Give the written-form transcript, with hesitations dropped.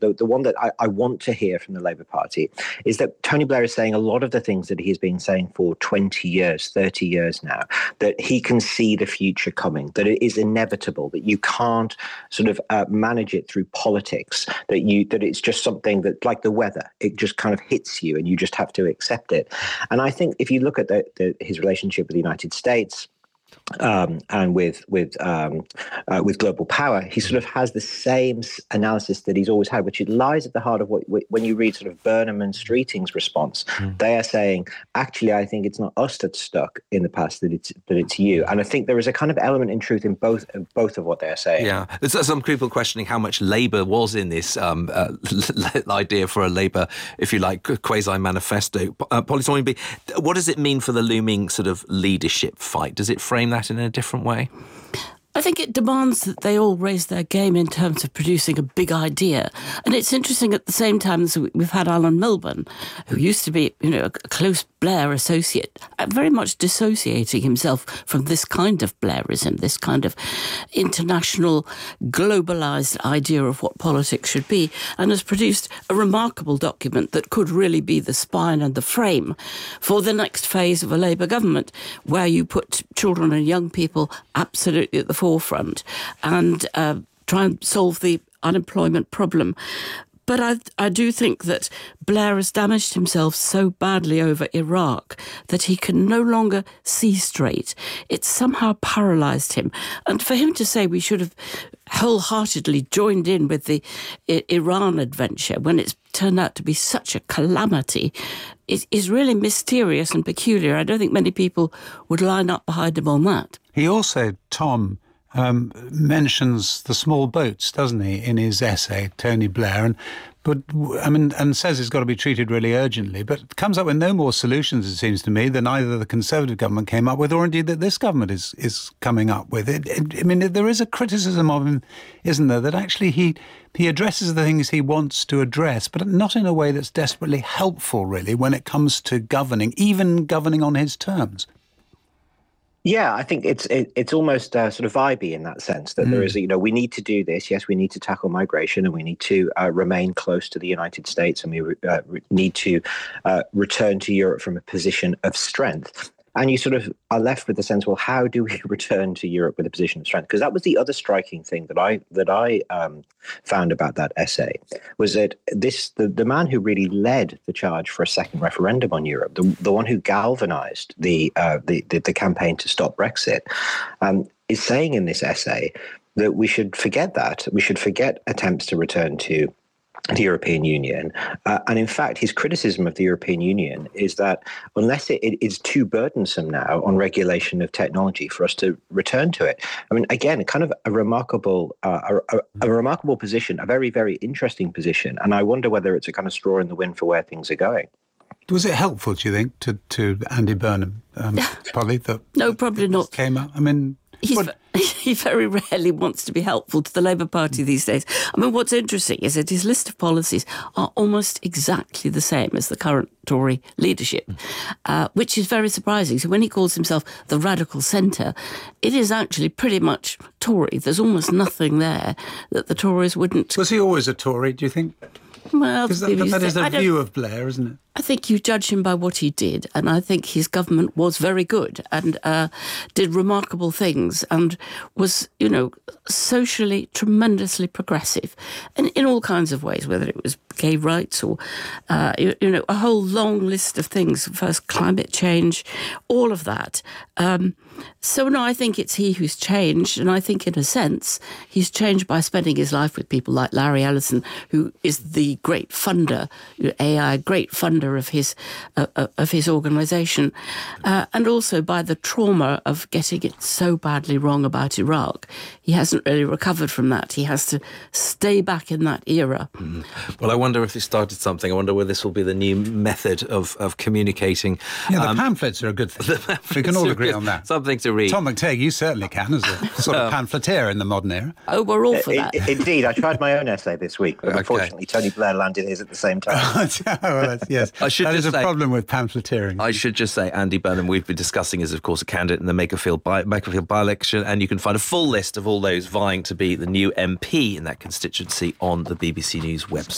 the one that I want to hear from the Labour Party is that Tony Blair is saying a lot of the things that he's been saying for 20 years, 30 years now, that he can see the future coming, that it is inevitable, that you can't sort of manage it through politics, that it's just something that, like the weather, it just kind of hits you and you just have to accept it. And I think if you look at his relationship with the United States, and with global power, he sort of has the same analysis that he's always had, which it lies at the heart of when you read sort of Burnham and Streeting's response. They are saying, actually, I think it's not us that's stuck in the past, that it's you. And I think there is a kind of element in truth in both of what they're saying. Yeah, there's some people questioning how much Labour was in this idea for a Labour, if you like, quasi-manifesto. Polly Toynbee, what does it mean for the looming sort of leadership fight? Does it frame that in a different way? I think it demands that they all raise their game in terms of producing a big idea. And it's interesting at the same time as we've had Alan Milburn, who used to be, a close Blair associate, very much dissociating himself from this kind of Blairism, this kind of international, globalised idea of what politics should be, and has produced a remarkable document that could really be the spine and the frame for the next phase of a Labour government, where you put children and young people absolutely at the forefront and try and solve the unemployment problem. But I do think that Blair has damaged himself so badly over Iraq that he can no longer see straight. It's somehow paralysed him. And for him to say we should have wholeheartedly joined in with the Iran adventure when it's turned out to be such a calamity is really mysterious and peculiar. I don't think many people would line up behind him on that. He also, Tom, mentions the small boats, doesn't he, in his essay, Tony Blair, and says it's got to be treated really urgently, but comes up with no more solutions, it seems to me, than either the Conservative government came up with or indeed that this government is coming up with. There is a criticism of him, isn't there, that actually he addresses the things he wants to address, but not in a way that's desperately helpful, really, when it comes to governing, even governing on his terms. Yeah, I think it's almost sort of vibey in that sense that there is, we need to do this. Yes, we need to tackle migration and we need to remain close to the United States and we need to return to Europe from a position of strength. And you sort of are left with the sense, well, how do we return to Europe with a position of strength? Because that was the other striking thing that I found about that essay, was that the man who really led the charge for a second referendum on Europe, the one who galvanized the campaign to stop Brexit, is saying in this essay that we should forget that. We should forget attempts to return to the European Union. And in fact, his criticism of the European Union is that unless it is too burdensome now on regulation of technology for us to return to it. I mean, again, kind of a remarkable position, a very, very interesting position. And I wonder whether it's a kind of straw in the wind for where things are going. Was it helpful, do you think, to Andy Burnham, Polly? No, probably not. Came up. I mean, he very rarely wants to be helpful to the Labour Party these days. I mean, what's interesting is that his list of policies are almost exactly the same as the current Tory leadership, which is very surprising. So when he calls himself the radical centre, it is actually pretty much Tory. There's almost nothing there that the Tories wouldn't... Was he always a Tory, do you think? Well, because that is the view of Blair, isn't it? I think you judge him by what he did, and I think his government was very good and did remarkable things and was, socially tremendously progressive, and in all kinds of ways, whether it was gay rights or, a whole long list of things, first climate change, all of that. So, no, I think it's he who's changed, and I think, in a sense, he's changed by spending his life with people like Larry Ellison, who is the great funder, AI, great funder of his organisation, and also by the trauma of getting it so badly wrong about Iraq. He hasn't really recovered from that. He has to stay back in that era. Well, I wonder if this started something. I wonder whether this will be the new method of communicating. Yeah, the pamphlets are a good thing. We can all agree on that. Something to read. Tom McTague, you certainly can, as a sort of pamphleteer in the modern era. Oh, we're all for that. Indeed, I tried my own essay this week, but unfortunately Tony Blair landed his at the same time. Yes, that is a problem with pamphleteering. I should just say, Andy Burnham, we've been discussing, is of course a candidate in the Makerfield by-election, and you can find a full list of all those vying to be the new MP in that constituency on the BBC News website.